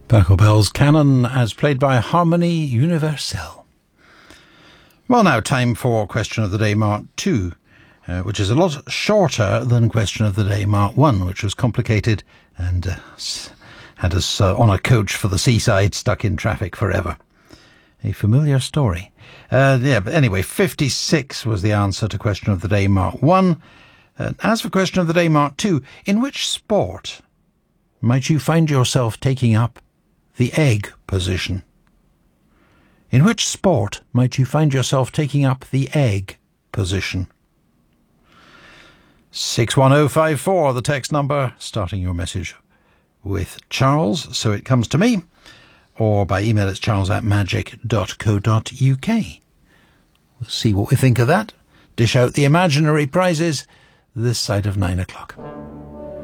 Pachelbel's Canon as played by Harmonie Universelle. Well, now time for Question of the Day Mark 2, which is a lot shorter than Question of the Day Mark 1, which was complicated and had us on a coach for the seaside, stuck in traffic forever. A familiar story. But anyway, 56 was the answer to Question of the Day Mark 1. As for Question of the Day Mark 2, in which sport might you find yourself taking up the egg position? In which sport might you find yourself taking up the egg position? 61054, the text number, starting your message with Charles, so it comes to me, or by email it's charles@magic.co.uk. We'll see what we think of that. Dish out the imaginary prizes this side of 9 o'clock.